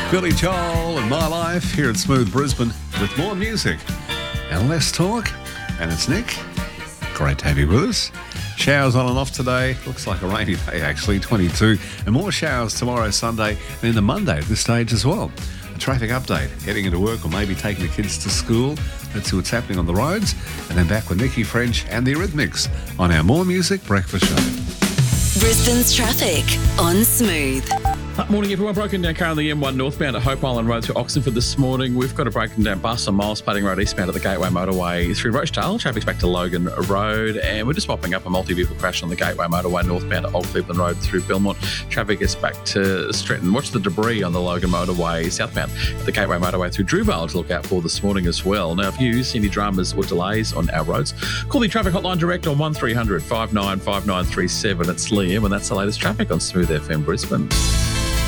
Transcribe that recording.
Billy Joel and My Life here at Smooth Brisbane with more music and less talk. And it's Nick. Great to have you with us. Showers on and off today. Looks like a rainy day actually, 22. And more showers tomorrow, Sunday, and then the Monday at this stage as well. A traffic update, heading into work or maybe taking the kids to school. Let's see what's happening on the roads. And then back with Nikki French and the Eurythmics on our More Music Breakfast Show. Brisbane's traffic on Smooth. Morning, everyone. Broken down car on the M1 northbound at Hope Island Road through Oxenford this morning. We've got a broken down bus on Miles Plating Road eastbound at the Gateway Motorway through Rochdale. Traffic's back to Logan Road, and we're just mopping up a multi-vehicle crash on the Gateway Motorway northbound at Old Cleveland Road through Belmont. Traffic is back to Stretton. Watch the debris on the Logan Motorway southbound at the Gateway Motorway through Drewvale to look out for this morning as well. Now, if you see any dramas or delays on our roads, call the traffic hotline direct on 1300 595937. It's Liam, and that's the latest traffic on Smooth FM Brisbane.